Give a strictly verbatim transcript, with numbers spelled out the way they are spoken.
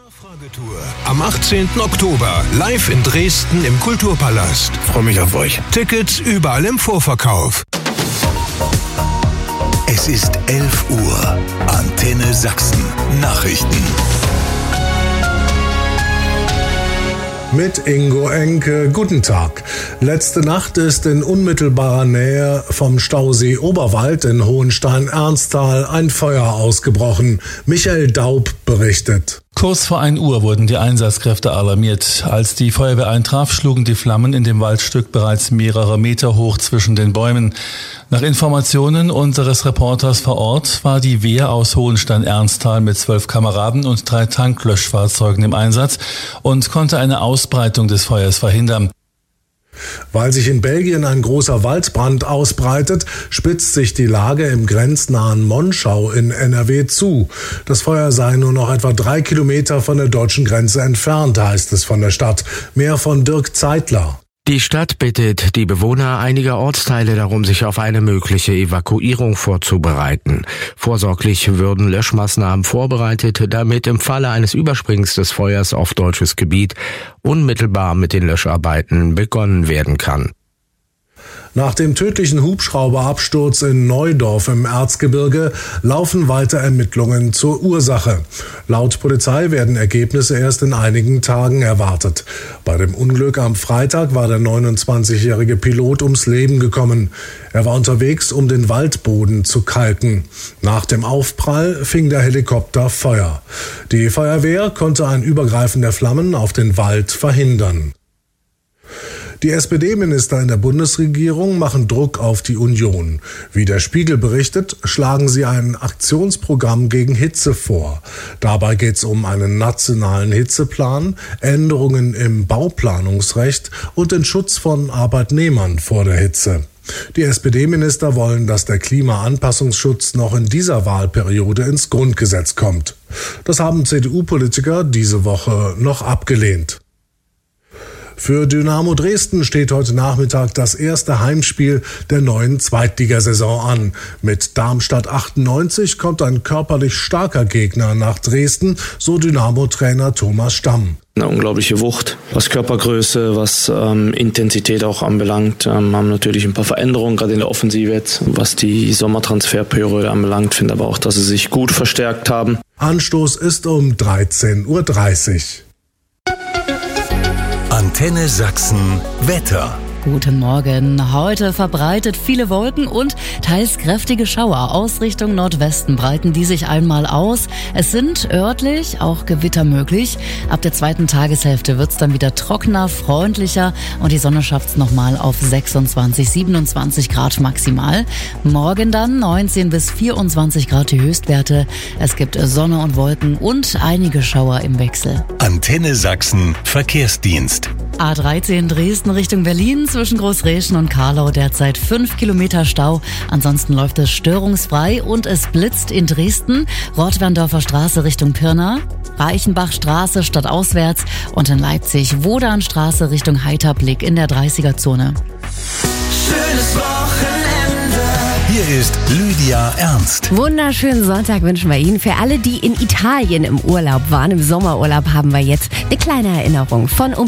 Nachfragetour am achtzehnten Oktober live in Dresden im Kulturpalast. Freue mich auf euch. Tickets überall im Vorverkauf. Es ist elf Uhr. Antenne Sachsen. Nachrichten. Mit Ingo Enke. Guten Tag. Letzte Nacht ist in unmittelbarer Nähe vom Stausee Oberwald in Hohenstein-Ernsthal ein Feuer ausgebrochen. Michael Daub berichtet. Kurz vor ein Uhr wurden die Einsatzkräfte alarmiert. Als die Feuerwehr eintraf, schlugen die Flammen in dem Waldstück bereits mehrere Meter hoch zwischen den Bäumen. Nach Informationen unseres Reporters vor Ort war die Wehr aus Hohenstein-Ernsthal mit zwölf Kameraden und drei Tanklöschfahrzeugen im Einsatz und konnte eine Ausbreitung des Feuers verhindern. Weil sich in Belgien ein großer Waldbrand ausbreitet, spitzt sich die Lage im grenznahen Monschau in N R W zu. Das Feuer sei nur noch etwa drei Kilometer von der deutschen Grenze entfernt, heißt es von der Stadt. Mehr von Dirk Zeitler. Die Stadt bittet die Bewohner einiger Ortsteile darum, sich auf eine mögliche Evakuierung vorzubereiten. Vorsorglich würden Löschmaßnahmen vorbereitet, damit im Falle eines Übersprings des Feuers auf deutsches Gebiet unmittelbar mit den Löscharbeiten begonnen werden kann. Nach dem tödlichen Hubschrauberabsturz in Neudorf im Erzgebirge laufen weiter Ermittlungen zur Ursache. Laut Polizei werden Ergebnisse erst in einigen Tagen erwartet. Bei dem Unglück am Freitag war der neunundzwanzigjährige Pilot ums Leben gekommen. Er war unterwegs, um den Waldboden zu kalken. Nach dem Aufprall fing der Helikopter Feuer. Die Feuerwehr konnte ein Übergreifen der Flammen auf den Wald verhindern. Die S P D-Minister in der Bundesregierung machen Druck auf die Union. Wie der Spiegel berichtet, schlagen sie ein Aktionsprogramm gegen Hitze vor. Dabei geht es um einen nationalen Hitzeplan, Änderungen im Bauplanungsrecht und den Schutz von Arbeitnehmern vor der Hitze. Die S P D-Minister wollen, dass der Klimaanpassungsschutz noch in dieser Wahlperiode ins Grundgesetz kommt. Das haben C D U-Politiker diese Woche noch abgelehnt. Für Dynamo Dresden steht heute Nachmittag das erste Heimspiel der neuen Zweitligasaison an. Mit Darmstadt achtundneunzig kommt ein körperlich starker Gegner nach Dresden, so Dynamo-Trainer Thomas Stamm. Eine unglaubliche Wucht, was Körpergröße, was ähm, Intensität auch anbelangt. Ähm, haben natürlich ein paar Veränderungen, gerade in der Offensive jetzt, was die Sommertransferperiode anbelangt. Finde aber auch, dass sie sich gut verstärkt haben. Anstoß ist um dreizehn Uhr dreißig. Antenne Sachsen Wetter. Guten Morgen. Heute verbreitet viele Wolken und teils kräftige Schauer. Aus Richtung Nordwesten breiten die sich einmal aus. Es sind örtlich auch Gewitter möglich. Ab der zweiten Tageshälfte wird's dann wieder trockener, freundlicher und die Sonne schafft's nochmal auf sechsundzwanzig, siebenundzwanzig Grad maximal. Morgen dann neunzehn bis vierundzwanzig Grad die Höchstwerte. Es gibt Sonne und Wolken und einige Schauer im Wechsel. Antenne Sachsen Verkehrsdienst. A dreizehn Dresden Richtung Berlin zwischen Großräschen und Karlau derzeit fünf Kilometer Stau. Ansonsten läuft es störungsfrei und es blitzt in Dresden. Rottwerndorfer Straße Richtung Pirna, Reichenbachstraße stadtauswärts und in Leipzig Wodanstraße Richtung Heiterblick in der dreißiger-Zone. Schönes Wochenende. Hier ist Lydia Ernst. Wunderschönen Sonntag wünschen wir Ihnen. Für alle, die in Italien im Urlaub waren, im Sommerurlaub, haben wir jetzt eine kleine Erinnerung von um